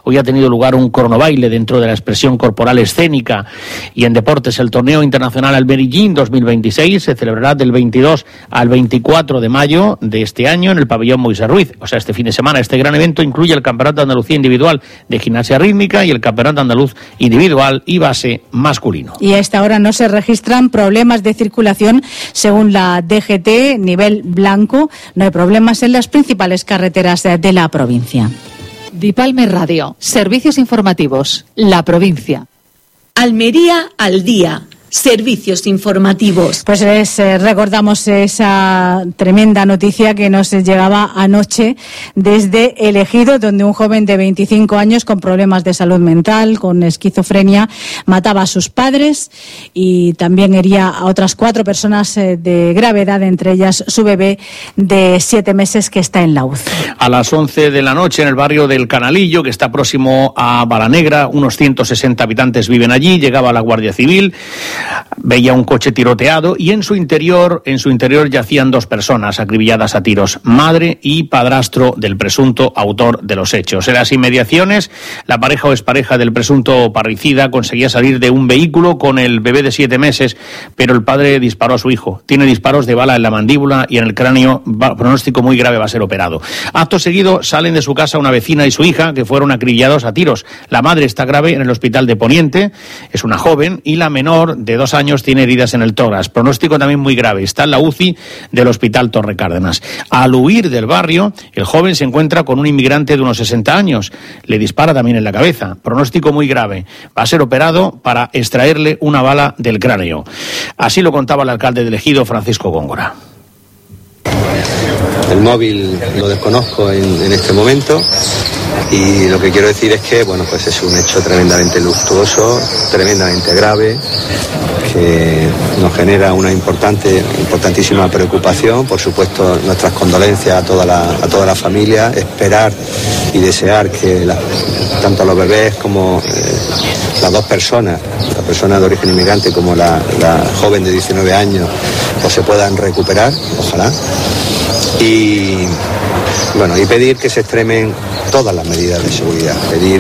Hoy ha tenido lugar un cronobaile dentro de la expresión corporal escénica. Y en deportes, el torneo internacional Almerillín 2026 se celebrará del 22 al 24 de mayo de este año en el pabellón Moisés Ruiz. O sea, este fin de semana. Este gran evento incluye el Campeonato de Andalucía individual de gimnasia rítmica y el Campeonato andaluz individual y base masculino. Y a esta hora no se registran problemas de circulación según la DGT, nivel blanco. No hay problemas en las principales carreteras de la provincia. Dipalme Radio, servicios informativos, la provincia. Almería al día. Servicios informativos. Pues recordamos esa tremenda noticia que nos llegaba anoche desde El Ejido, donde un joven de 25 años con problemas de salud mental, con esquizofrenia, mataba a sus padres y también hería a otras 4 personas de gravedad, entre ellas su bebé de 7 meses que está en la UCI. A las 11 de la noche en el barrio del Canalillo, que está próximo a Balanegra, unos 160 habitantes viven allí, llegaba la Guardia Civil. Veía un coche tiroteado y en su interior yacían 2 personas acribilladas a tiros, madre y padrastro del presunto autor de los hechos. En las inmediaciones, la pareja o expareja del presunto parricida conseguía salir de un vehículo con el bebé de 7 meses, pero el padre disparó a su hijo. Tiene disparos de bala en la mandíbula y en el cráneo, pronóstico muy grave, va a ser operado. Acto seguido salen de su casa una vecina y su hija, que fueron acribillados a tiros. La madre está grave en el hospital de Poniente, es una joven, y la menor de 2 años tiene heridas en el tórax, pronóstico también muy grave, está en la UCI del Hospital Torre Cárdenas. Al huir del barrio, el joven se encuentra con un inmigrante de unos 60 años, le dispara también en la cabeza, pronóstico muy grave, va a ser operado para extraerle una bala del cráneo. Así lo contaba el alcalde del Ejido, Francisco Góngora. El móvil lo desconozco en este momento y lo que quiero decir es que, bueno, pues es un hecho tremendamente luctuoso, tremendamente grave, que nos genera una importantísima preocupación. Por supuesto, nuestras condolencias a toda la familia, esperar y desear que tanto los bebés como las 2 personas, la persona de origen inmigrante como la joven de 19 años, pues se puedan recuperar, ojalá. Y bueno, y pedir que se extremen todas las medidas de seguridad, pedir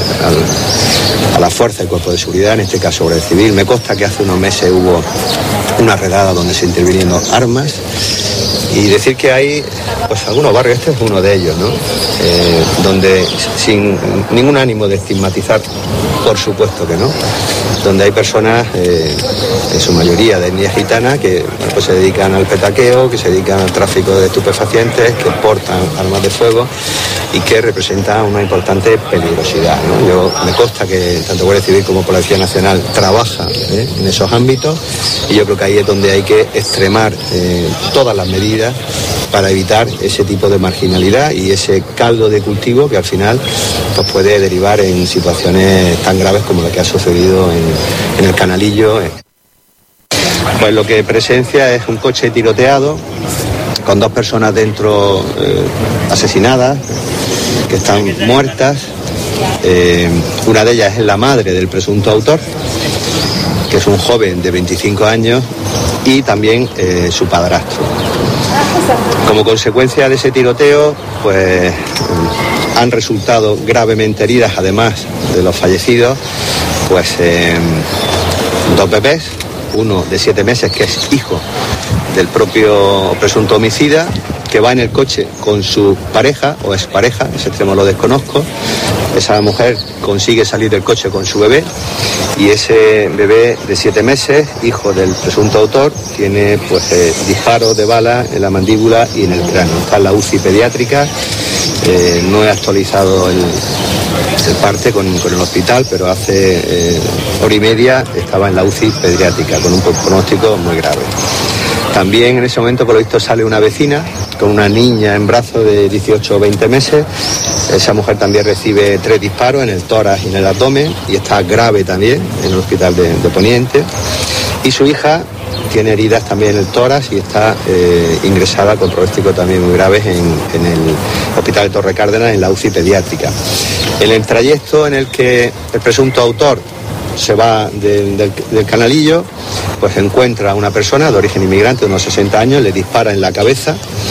a la fuerza del cuerpo de seguridad, en este caso Guardia Civil. Me consta que hace unos meses hubo una redada donde se intervinieron armas, y decir que hay pues algunos barrios, este es uno de ellos, ¿no? Donde sin ningún ánimo de estigmatizar, por supuesto que no, donde hay personas, en su mayoría de etnia gitana, que pues se dedican al petaqueo, que se dedican al tráfico de estupefacientes, que portan armas de fuego y que representan una importante peligrosidad, ¿no? Me consta que tanto Guardia Civil como Policía Nacional trabaja en esos ámbitos, y yo creo que ahí es donde hay que extremar todas las medidas para evitar ese tipo de marginalidad y ese caldo de cultivo que al final pues puede derivar en situaciones tan graves como la que ha sucedido en el Canalillo. Pues lo que presencia es un coche tiroteado con 2 personas dentro asesinadas, que están muertas. Una de ellas es la madre del presunto autor, que es un joven de 25 años, y también su padrastro. Como consecuencia de ese tiroteo, pues han resultado gravemente heridas, además de los fallecidos, pues 2 bebés, uno de 7 meses que es hijo del propio presunto homicida, que va en el coche con su pareja o expareja, ese extremo lo desconozco. Esa mujer consigue salir del coche con su bebé, y ese bebé de 7 meses, hijo del presunto autor, tiene pues disparos de bala en la mandíbula y en el cráneo. Está en la UCI pediátrica. No he actualizado el parte con el hospital, pero hace hora y media estaba en la UCI pediátrica con un pronóstico muy grave. También en ese momento, por lo visto, sale una vecina con una niña en brazos de 18 o 20 meses. Esa mujer también recibe 3 disparos en el tórax y en el abdomen, y está grave también en el hospital de Poniente. Y su hija tiene heridas también en el tórax y está ingresada con pronósticos también muy graves en el hospital de Torre Cárdenas, en la UCI pediátrica. En el trayecto en el que el presunto autor se va del Canalillo, pues encuentra a una persona de origen inmigrante de unos 60 años, le dispara en la cabeza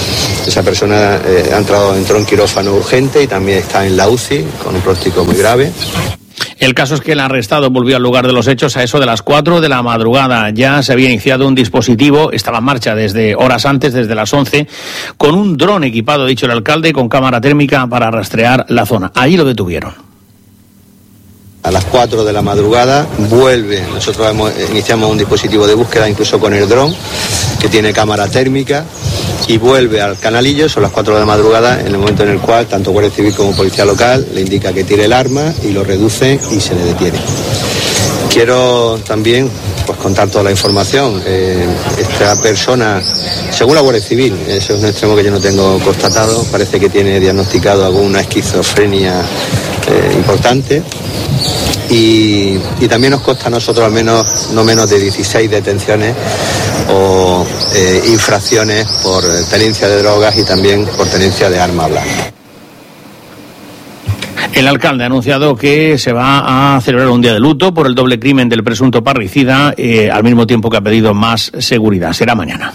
Esa persona entró en quirófano urgente y también está en la UCI con un pronóstico muy grave. El caso es que el arrestado volvió al lugar de los hechos a eso de las 4 de la madrugada. Ya se había iniciado un dispositivo, estaba en marcha desde horas antes, desde las 11, con un dron equipado, dicho el alcalde, con cámara térmica para rastrear la zona. Allí lo detuvieron. A las 4 de la madrugada vuelve, nosotros iniciamos un dispositivo de búsqueda incluso con el dron, que tiene cámara térmica, y vuelve al Canalillo, son las 4 de la madrugada, en el momento en el cual tanto Guardia Civil como Policía Local le indica que tire el arma y lo reduce y se le detiene. Quiero también contar toda la información. Esta persona, según la Guardia Civil, eso es un extremo que yo no tengo constatado, parece que tiene diagnosticado alguna esquizofrenia importante. Y también nos consta a nosotros al menos no menos de 16 detenciones o infracciones por tenencia de drogas y también por tenencia de arma blanca. El alcalde ha anunciado que se va a celebrar un día de luto por el doble crimen del presunto parricida, al mismo tiempo que ha pedido más seguridad. Será mañana.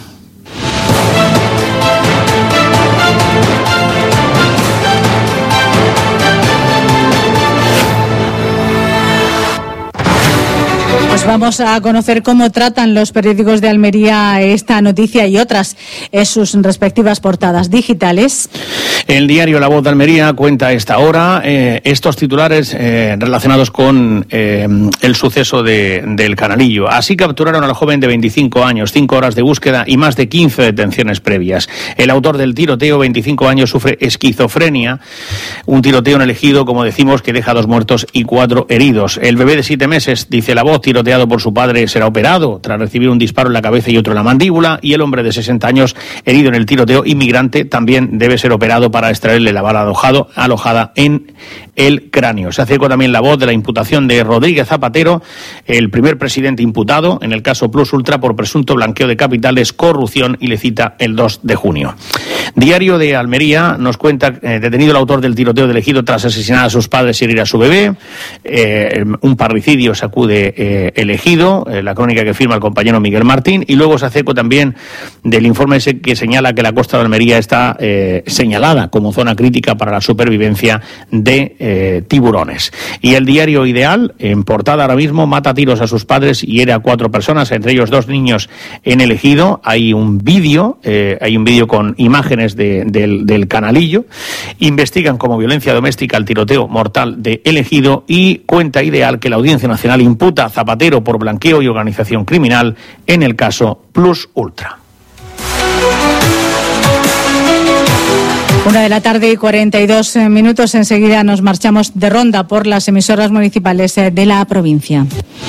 Pues vamos a conocer cómo tratan los periódicos de Almería esta noticia y otras en sus respectivas portadas digitales. El diario La Voz de Almería cuenta a esta hora estos titulares relacionados con el suceso del Canalillo. Así capturaron al joven de 25 años, 5 horas de búsqueda y más de 15 detenciones previas. El autor del tiroteo, 25 años, sufre esquizofrenia, un tiroteo en el Ejido, como decimos, que deja 2 muertos y 4 heridos. El bebé de 7 meses, dice La Voz, tiroteado por su padre, será operado tras recibir un disparo en la cabeza y otro en la mandíbula, y el hombre de 60 años, herido en el tiroteo, inmigrante, también debe ser operado para extraerle la bala alojada en el cráneo. Se hace eco también La Voz de la imputación de Rodríguez Zapatero, el primer presidente imputado en el caso Plus Ultra por presunto blanqueo de capitales, corrupción, y le cita el 2 de junio. Diario de Almería nos cuenta, detenido el autor del tiroteo del Ejido tras asesinar a sus padres y herir a su bebé. Un parricidio sacude el Ejido, la crónica que firma el compañero Miguel Martín, y luego se hace eco también del informe ese que señala que la costa de Almería está señalada como zona crítica para la supervivencia de tiburones. Y el diario Ideal, en portada ahora mismo, mata a tiros a sus padres y hiere a 4 personas, entre ellos 2 niños en el Ejido. Hay un vídeo con imágenes del Canalillo. Investigan como violencia doméstica el tiroteo mortal de El Ejido, y cuenta Ideal que la Audiencia Nacional imputa a Zapatero por blanqueo y organización criminal en el caso Plus Ultra. 1:42 p.m. Enseguida nos marchamos de ronda por las emisoras municipales de la provincia.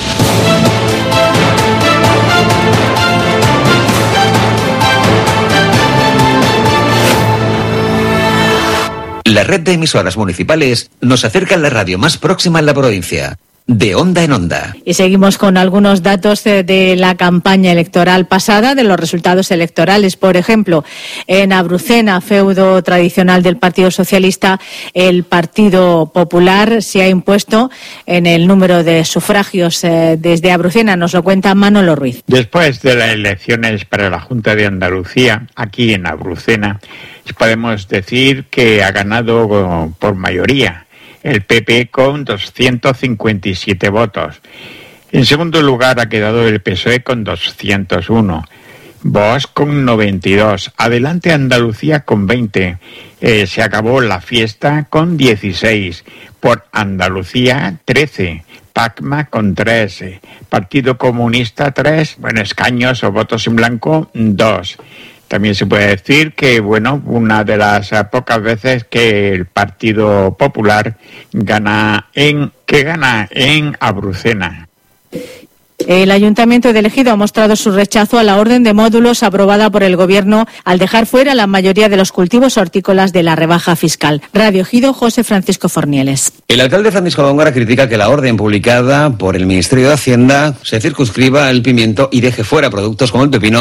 La red de emisoras municipales nos acerca a la radio más próxima en la provincia. De onda en onda. Y seguimos con algunos datos de la campaña electoral pasada, de los resultados electorales. Por ejemplo, en Abrucena, feudo tradicional del Partido Socialista, el Partido Popular se ha impuesto en el número de sufragios. Desde Abrucena nos lo cuenta Manolo Ruiz. Después de las elecciones para la Junta de Andalucía, aquí en Abrucena, podemos decir que ha ganado por mayoría el PP con 257 votos. En segundo lugar ha quedado el PSOE con 201. Vox con 92. Adelante Andalucía con 20. Se acabó la fiesta con 16. Por Andalucía 13. PACMA con 13. Partido Comunista 3. Escaños o votos en blanco 2. También se puede decir que, una de las pocas veces que el Partido Popular gana en Abrucena. El Ayuntamiento de El Ejido ha mostrado su rechazo a la orden de módulos aprobada por el Gobierno al dejar fuera la mayoría de los cultivos hortícolas de la rebaja fiscal. Radio Ejido, José Francisco Fornieles. El alcalde Francisco Góngora critica que la orden publicada por el Ministerio de Hacienda se circunscriba al pimiento y deje fuera productos como el pepino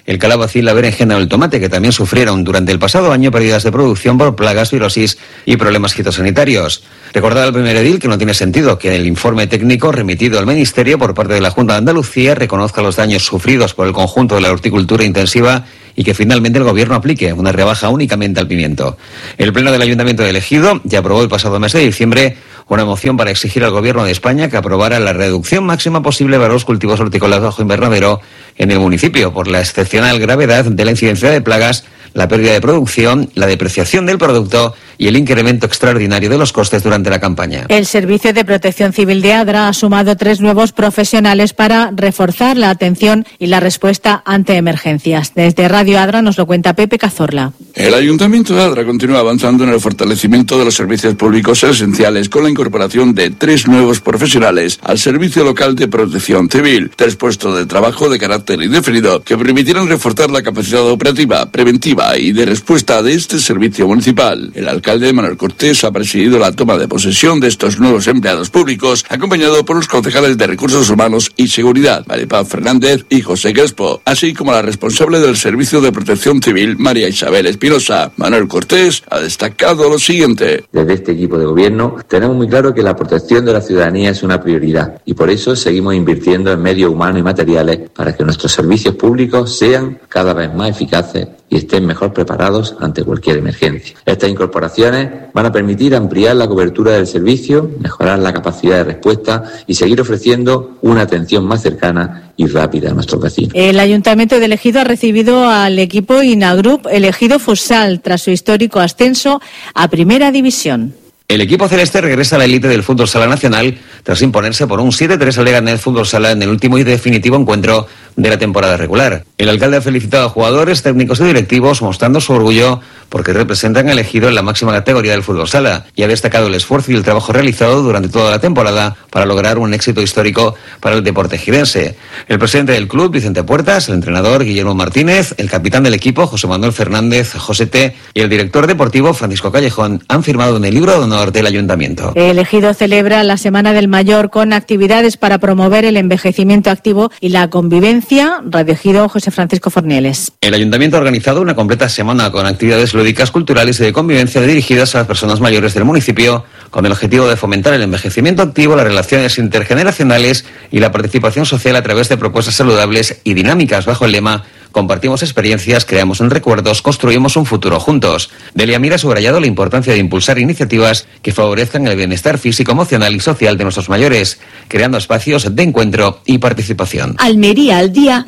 el calabacín, la berenjena o el tomate, que también sufrieron durante el pasado año pérdidas de producción por plagas, virosis y problemas fitosanitarios. Recordar al primer edil que no tiene sentido que el informe técnico remitido al Ministerio por parte de la Junta de Andalucía reconozca los daños sufridos por el conjunto de la horticultura intensiva y que finalmente el Gobierno aplique una rebaja únicamente al pimiento. El Pleno del Ayuntamiento de Ejido ya aprobó el pasado mes de diciembre una moción para exigir al Gobierno de España que aprobara la reducción máxima posible para los cultivos hortícolas bajo invernadero en el municipio por la excepcional gravedad de la incidencia de plagas, la pérdida de producción, la depreciación del producto y el incremento extraordinario de los costes durante la campaña. El Servicio de Protección Civil de Adra ha sumado 3 nuevos profesionales para reforzar la atención y la respuesta ante emergencias. Desde Radio Adra nos lo cuenta Pepe Cazorla. El Ayuntamiento de Adra continúa avanzando en el fortalecimiento de los servicios públicos esenciales con la incorporación de 3 nuevos profesionales al Servicio Local de Protección Civil, 3 puestos de trabajo de carácter indefinido que permitirán reforzar la capacidad operativa, preventiva y de respuesta de este servicio municipal. El alcalde Manuel Cortés ha presidido la toma de posesión de estos nuevos empleados públicos, acompañado por los concejales de Recursos Humanos y Seguridad, Maripaz Fernández y José Crespo, así como la responsable del Servicio de Protección Civil, María Isabel Espinosa. Manuel Cortés ha destacado lo siguiente. Desde este equipo de gobierno tenemos muy claro que la protección de la ciudadanía es una prioridad y por eso seguimos invirtiendo en medios humanos y materiales para que nuestros servicios públicos sean cada vez más eficaces y estén mejor preparados ante cualquier emergencia. Estas incorporaciones van a permitir ampliar la cobertura del servicio, mejorar la capacidad de respuesta y seguir ofreciendo una atención más cercana y rápida a nuestros vecinos. El Ayuntamiento de Ejido ha recibido al equipo Inagroup Ejido Futsal tras su histórico ascenso a Primera División. El equipo celeste regresa a la élite del fútbol sala nacional tras imponerse por un 7-3 al Leganés Fútbol Sala en el último y definitivo encuentro de la temporada regular. El alcalde ha felicitado a jugadores, técnicos y directivos mostrando su orgullo porque representan al Ejido en la máxima categoría del fútbol sala y ha destacado el esfuerzo y el trabajo realizado durante toda la temporada para lograr un éxito histórico para el deporte ejidense. El presidente del club, Vicente Puertas, el entrenador Guillermo Martínez, el capitán del equipo, José Manuel Fernández, Josete, y el director deportivo, Francisco Callejón, han firmado en el libro de honor del Ayuntamiento. El Ejido celebra la Semana del Mayor con actividades para promover el envejecimiento activo y la convivencia. Radio Ejido, José Francisco Fornieles. El Ayuntamiento ha organizado una completa semana con actividades lúdicas, culturales y de convivencia dirigidas a las personas mayores del municipio, con el objetivo de fomentar el envejecimiento activo, las relaciones intergeneracionales y la participación social a través de propuestas saludables y dinámicas bajo el lema compartimos experiencias, creamos recuerdos, construimos un futuro juntos. Delia Mira ha subrayado la importancia de impulsar iniciativas que favorezcan el bienestar físico, emocional y social de nuestros mayores, creando espacios de encuentro y participación. Almería al día.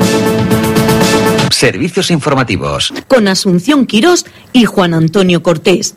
Servicios informativos. Con Asunción Quirós y Juan Antonio Cortés.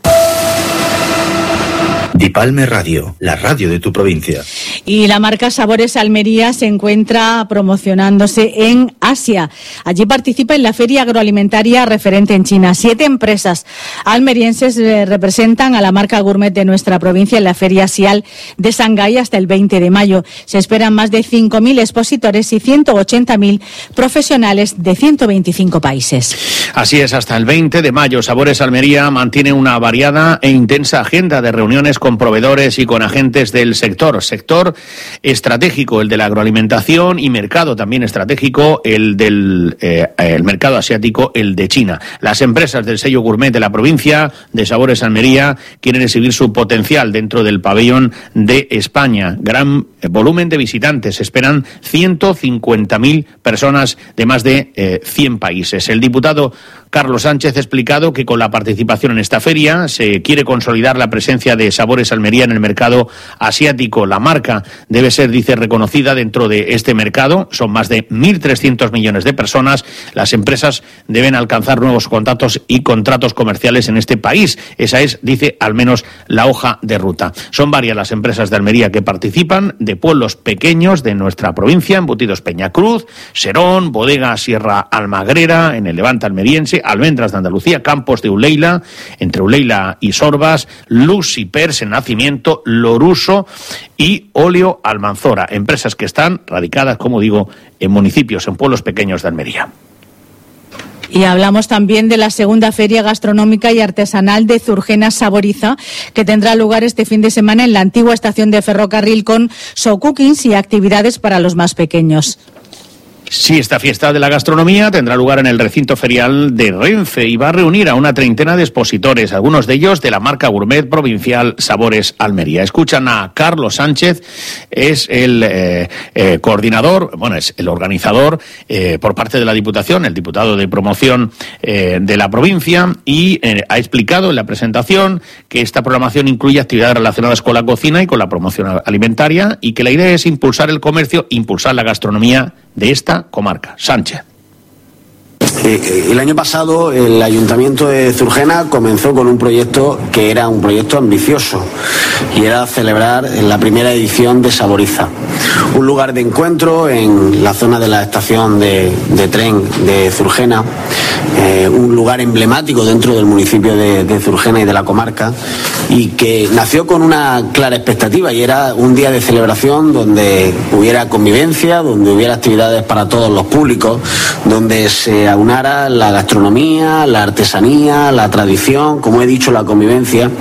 Dipalme Radio, la radio de tu provincia. Y la marca Sabores Almería se encuentra promocionándose en Asia. Allí participa en la feria agroalimentaria referente en China. 7 empresas almerienses representan a la marca gourmet de nuestra provincia en la feria Asial de Shanghái hasta el 20 de mayo. Se esperan más de 5.000 expositores y 180.000 profesionales de 125 países. Así es, hasta el 20 de mayo Sabores Almería mantiene una variada e intensa agenda de reuniones con proveedores y con agentes del sector estratégico, el de la agroalimentación, y mercado también estratégico, el del el mercado asiático, el de China. Las empresas del sello gourmet de la provincia de Sabores Almería quieren exhibir su potencial dentro del pabellón de España. Gran volumen de visitantes, esperan 150.000 personas de más de 100 países. El diputado Carlos Sánchez ha explicado que con la participación en esta feria se quiere consolidar la presencia de Sabores Almería en el mercado asiático. La marca debe ser, dice, reconocida dentro de este mercado. Son más de 1.300 millones de personas. Las empresas deben alcanzar nuevos contactos y contratos comerciales en este país. Esa es, dice, al menos la hoja de ruta. Son varias las empresas de Almería que participan, de pueblos pequeños de nuestra provincia, Embutidos Peñacruz, Serón, Bodega Sierra Almagrera, en el Levante almeriense, Almendras de Andalucía, Campos de Uleila, entre Uleila y Sorbas, Luz y Pers en Nacimiento, Loruso y Óleo Almanzora, empresas que están radicadas, como digo, en municipios, en pueblos pequeños de Almería. Y hablamos también de la segunda feria gastronómica y artesanal de Zurgenas Saboriza, que tendrá lugar este fin de semana en la antigua estación de ferrocarril con show cookings y actividades para los más pequeños. Sí, esta fiesta de la gastronomía tendrá lugar en el recinto ferial de Renfe y va a reunir a una treintena de expositores, algunos de ellos de la marca gourmet provincial Sabores Almería. Escuchan a Carlos Sánchez, es el coordinador, es el organizador por parte de la Diputación, el diputado de promoción de la provincia, y ha explicado en la presentación que esta programación incluye actividades relacionadas con la cocina y con la promoción alimentaria y que la idea es impulsar el comercio, impulsar la gastronomía de esta comarca. Sánchez. El año pasado el Ayuntamiento de Zurgena comenzó con un proyecto que era un proyecto ambicioso y era celebrar la primera edición de Saboriza, un lugar de encuentro en la zona de la estación de tren de Zurgena, un lugar emblemático dentro del municipio de Zurgena y de la comarca, y que nació con una clara expectativa, y era un día de celebración donde hubiera convivencia, donde hubiera actividades para todos los públicos, donde se aunara la gastronomía, la artesanía, la tradición, como he dicho, la convivencia.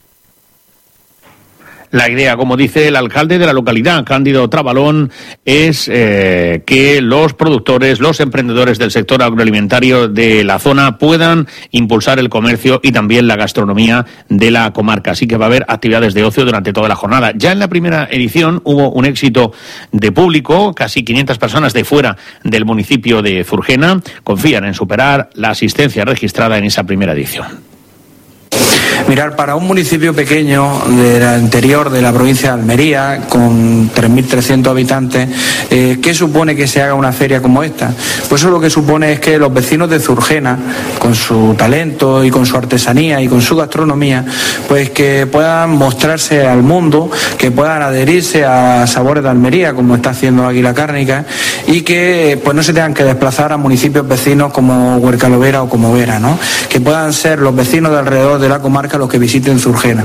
La idea, como dice el alcalde de la localidad, Cándido Trabalón, es que los productores, los emprendedores del sector agroalimentario de la zona puedan impulsar el comercio y también la gastronomía de la comarca. Así que va a haber actividades de ocio durante toda la jornada. Ya en la primera edición hubo un éxito de público, casi 500 personas de fuera del municipio de Zurgena confían en superar la asistencia registrada en esa primera edición. Mirar, para un municipio pequeño del interior de la provincia de Almería, con 3.300 habitantes, ¿qué supone que se haga una feria como esta? Pues eso lo que supone es que los vecinos de Zurgena, con su talento y con su artesanía y con su gastronomía, pues que puedan mostrarse al mundo, que puedan adherirse a Sabores de Almería, como está haciendo Águila Cárnica, y que pues no se tengan que desplazar a municipios vecinos como Huercalovera o como Vera, ¿no? Que puedan ser los vecinos de alrededor de la comarca los que visiten Zurgena.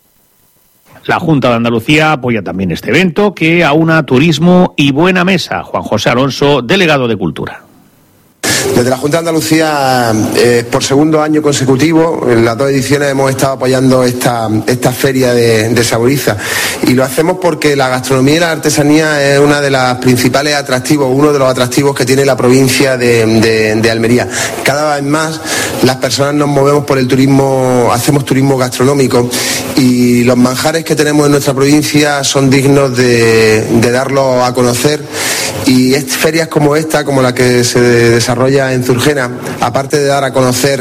La Junta de Andalucía apoya también este evento que aúna turismo y buena mesa. Juan José Alonso, delegado de Cultura. Desde la Junta de Andalucía, por segundo año consecutivo, en las 2 ediciones hemos estado apoyando esta feria de Saboriza, y lo hacemos porque la gastronomía y la artesanía es uno de los principales atractivos, uno de los atractivos que tiene la provincia de Almería. Cada vez más las personas nos movemos por el turismo, hacemos turismo gastronómico, y los manjares que tenemos en nuestra provincia son dignos de darlos a conocer, y ferias como esta, como la que se desarrolla en Zurgena, aparte de dar a conocer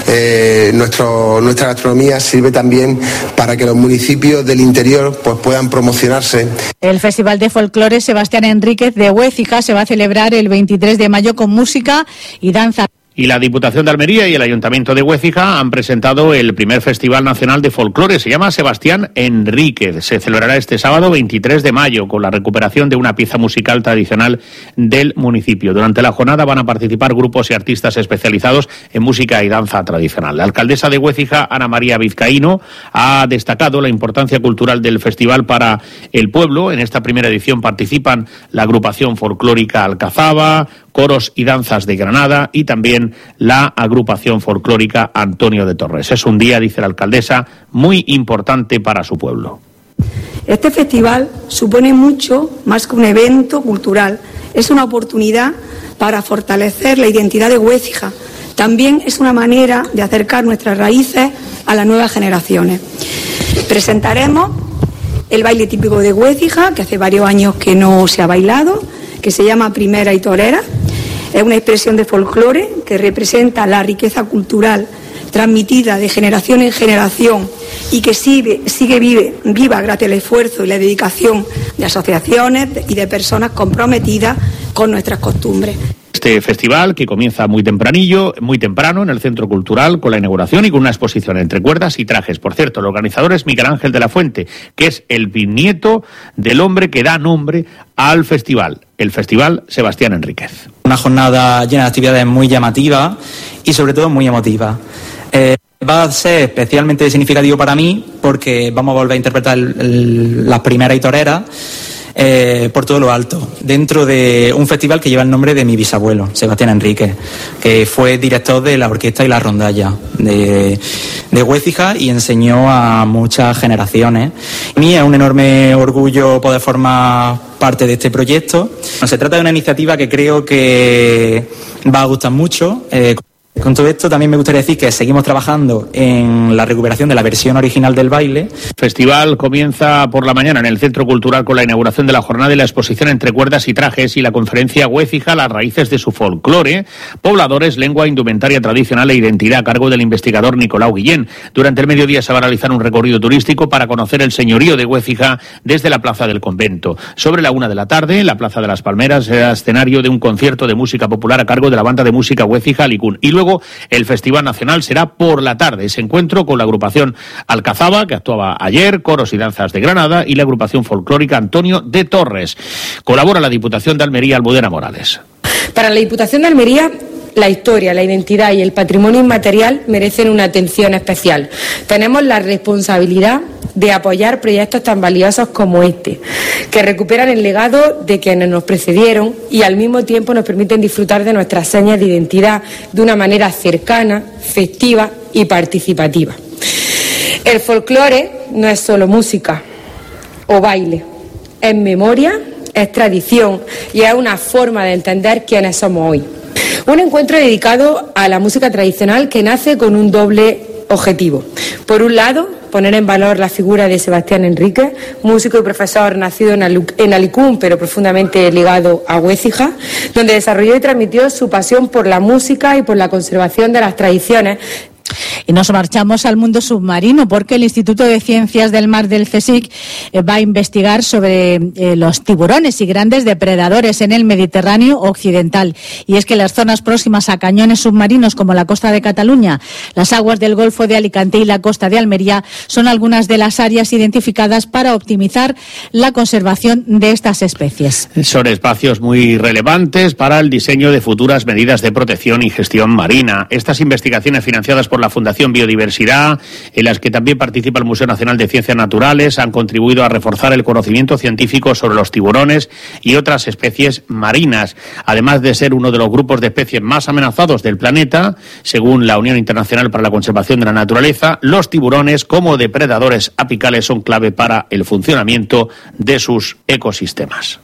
nuestra gastronomía, sirve también para que los municipios del interior pues puedan promocionarse. El Festival de Folclore Sebastián Enríquez de Huécija se va a celebrar el 23 de mayo con música y danza. Y la Diputación de Almería y el Ayuntamiento de Huécija han presentado el primer Festival Nacional de Folclore. Se llama Sebastián Enríquez. Se celebrará este sábado 23 de mayo con la recuperación de una pieza musical tradicional del municipio. Durante la jornada van a participar grupos y artistas especializados en música y danza tradicional. La alcaldesa de Huécija, Ana María Vizcaíno, ha destacado la importancia cultural del festival para el pueblo. En esta primera edición participan la agrupación folclórica Alcazaba, coros y danzas de Granada y también la agrupación folclórica Antonio de Torres. Es un día, dice la alcaldesa, muy importante para su pueblo. Este festival supone mucho más que un evento cultural. Es una oportunidad para fortalecer la identidad de Huécija. También es una manera de acercar nuestras raíces a las nuevas generaciones. Presentaremos el baile típico de Huécija, que hace varios años que no se ha bailado, que se llama Primera y Torera. Es una expresión de folclore que representa la riqueza cultural transmitida de generación en generación y que sigue viva gracias al esfuerzo y la dedicación de asociaciones y de personas comprometidas con nuestras costumbres. Este festival, que comienza muy temprano en el Centro Cultural con la inauguración y con una exposición entre cuerdas y trajes. Por cierto, el organizador es Miguel Ángel de la Fuente, que es el bisnieto del hombre que da nombre al festival, el Festival Sebastián Enríquez. Una jornada llena de actividades muy llamativas y sobre todo muy emotivas. Va a ser especialmente significativo para mí porque vamos a volver a interpretar las primeras y toreras. por todo lo alto, dentro de un festival que lleva el nombre de mi bisabuelo, Sebastián Enríquez, que fue director de la orquesta y la rondalla de Huécija y enseñó a muchas generaciones. A mí es un enorme orgullo poder formar parte de este proyecto. Se trata de una iniciativa que creo que va a gustar mucho. Con todo esto también me gustaría decir que seguimos trabajando en la recuperación de la versión original del baile. El festival comienza por la mañana en el Centro Cultural con la inauguración de la jornada y la exposición Entre cuerdas y trajes y la conferencia Huécija, las raíces de su folclore, pobladores, lengua, indumentaria tradicional e identidad, a cargo del investigador Nicolau Guillén. Durante el mediodía se va a realizar un recorrido turístico para conocer el señorío de Huécija desde la Plaza del Convento. Sobre la 1 de la tarde, la Plaza de las Palmeras será escenario de un concierto de música popular a cargo de la banda de música Huécija Alicún. Y luego el Festival Nacional será por la tarde. Ese encuentro con la agrupación Alcazaba, que actuaba ayer, Coros y Danzas de Granada, y la agrupación folclórica Antonio de Torres. Colabora la Diputación de Almería, Almudena Morales. Para la Diputación de Almería, la historia, la identidad y el patrimonio inmaterial merecen una atención especial. Tenemos la responsabilidad de apoyar proyectos tan valiosos como este, que recuperan el legado de quienes nos precedieron y al mismo tiempo nos permiten disfrutar de nuestras señas de identidad de una manera cercana, festiva y participativa. El folclore no es solo música o baile, es memoria, es tradición y es una forma de entender quiénes somos hoy. Un encuentro dedicado a la música tradicional que nace con un doble objetivo. Por un lado, poner en valor la figura de Sebastián Enríquez, músico y profesor nacido en Alicún, pero profundamente ligado a Huécija, donde desarrolló y transmitió su pasión por la música y por la conservación de las tradiciones. Y nos marchamos al mundo submarino porque el Instituto de Ciencias del Mar del CSIC va a investigar sobre los tiburones y grandes depredadores en el Mediterráneo occidental. Y es que las zonas próximas a cañones submarinos como la costa de Cataluña, las aguas del Golfo de Alicante y la costa de Almería son algunas de las áreas identificadas para optimizar la conservación de estas especies. Son espacios muy relevantes para el diseño de futuras medidas de protección y gestión marina. Estas investigaciones financiadas por la Fundación Biodiversidad, en las que también participa el Museo Nacional de Ciencias Naturales, han contribuido a reforzar el conocimiento científico sobre los tiburones y otras especies marinas, además de ser uno de los grupos de especies más amenazados del planeta. Según la Unión Internacional para la Conservación de la Naturaleza, los tiburones como depredadores apicales son clave para el funcionamiento de sus ecosistemas.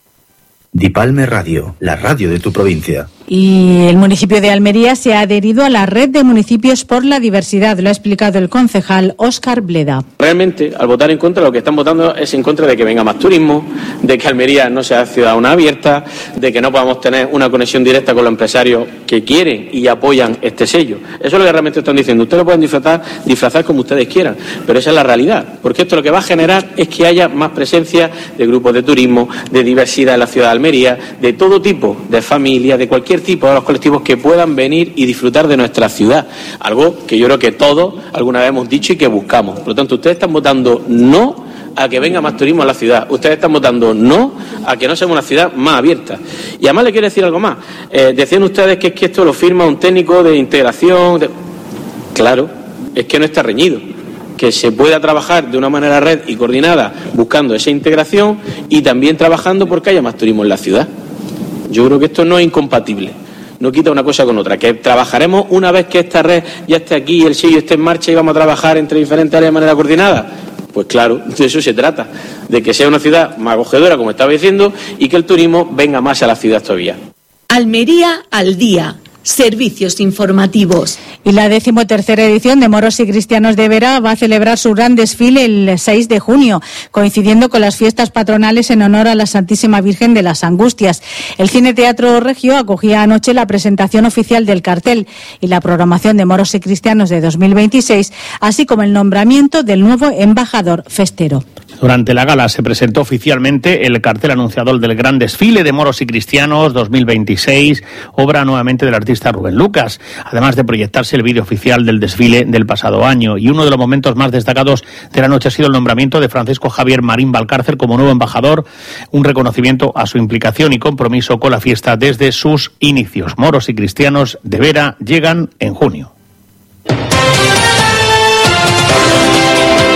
Dipalme Radio, la radio de tu provincia. Y el municipio de Almería se ha adherido a la red de municipios por la diversidad, lo ha explicado el concejal Óscar Bleda. Realmente, al votar en contra, lo que están votando es en contra de que venga más turismo, de que Almería no sea ciudad abierta, de que no podamos tener una conexión directa con los empresarios que quieren y apoyan este sello. Eso es lo que realmente están diciendo. Ustedes lo pueden disfrazar como ustedes quieran, pero esa es la realidad, porque esto lo que va a generar es que haya más presencia de grupos de turismo, de diversidad en la ciudad de Almería, de todo tipo, de familias, de cualquier tipo de los colectivos que puedan venir y disfrutar de nuestra ciudad, algo que yo creo que todos alguna vez hemos dicho y que buscamos. Por lo tanto, ustedes están votando no a que venga más turismo a la ciudad, ustedes están votando no a que no seamos una ciudad más abierta. Y además le quiero decir algo más. Decían ustedes que es que esto lo firma un técnico de integración. Claro, es que no está reñido, que se pueda trabajar de una manera red y coordinada buscando esa integración y también trabajando porque haya más turismo en la ciudad. Yo creo que esto no es incompatible, no quita una cosa con otra, que trabajaremos una vez que esta red ya esté aquí y el sello esté en marcha y vamos a trabajar entre diferentes áreas de manera coordinada. Pues claro, de eso se trata, de que sea una ciudad más acogedora, como estaba diciendo, y que el turismo venga más a la ciudad todavía. Almería al día. Servicios informativos. Y la 13ª edición de Moros y Cristianos de Vera va a celebrar su gran desfile el 6 de junio, coincidiendo con las fiestas patronales en honor a la Santísima Virgen de las Angustias. El Cine Teatro Regio acogía anoche la presentación oficial del cartel y la programación de Moros y Cristianos de 2026, así como el nombramiento del nuevo embajador festero. Durante la gala se presentó oficialmente el cartel anunciador del gran desfile de Moros y Cristianos 2026, obra nuevamente del artista Rubén Lucas, además de proyectarse el vídeo oficial del desfile del pasado año. Y uno de los momentos más destacados de la noche ha sido el nombramiento de Francisco Javier Marín Valcárcel como nuevo embajador, un reconocimiento a su implicación y compromiso con la fiesta desde sus inicios. Moros y Cristianos de Vera llegan en junio.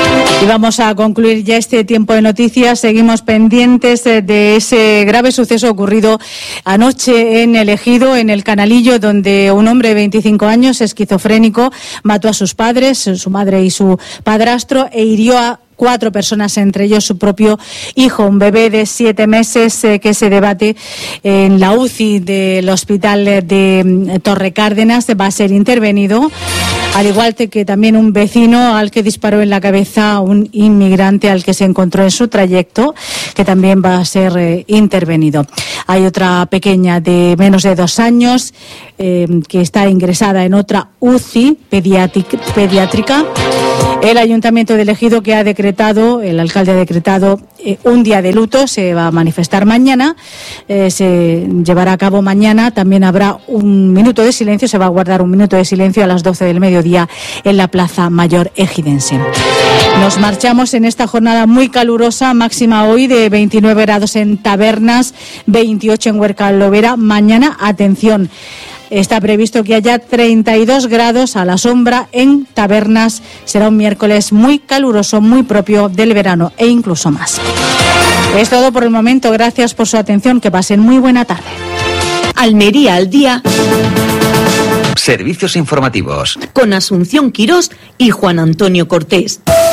Y vamos a concluir ya este tiempo de noticias. Seguimos pendientes de ese grave suceso ocurrido anoche en El Ejido, en el Canalillo, donde un hombre de 25 años, esquizofrénico, mató a sus padres, su madre y su padrastro, e hirió a 4 personas, entre ellos su propio hijo, un bebé de 7 meses que se debate en la UCI del hospital de Torre Cárdenas. Va a ser intervenido, al igual que también un vecino al que disparó en la cabeza un inmigrante al que se encontró en su trayecto, que también va a ser intervenido. Hay otra pequeña de menos de 2 años que está ingresada en otra UCI pediátrica. El Ayuntamiento de El Ejido, que el alcalde ha decretado un día de luto, se va a manifestar mañana, se llevará a cabo mañana. También habrá un minuto de silencio, se va a guardar un minuto de silencio a las 12 del mediodía en la Plaza Mayor ejidense. Nos marchamos en esta jornada muy calurosa, máxima hoy de 29 grados en Tabernas, 28 en Huercal-Lovera. Mañana, atención, está previsto que haya 32 grados a la sombra en Tabernas. Será un miércoles muy caluroso, muy propio del verano e incluso más. Es todo por el momento. Gracias por su atención. Que pasen muy buena tarde. Almería al día. Servicios informativos. Con Asunción Quirós y Juan Antonio Cortés.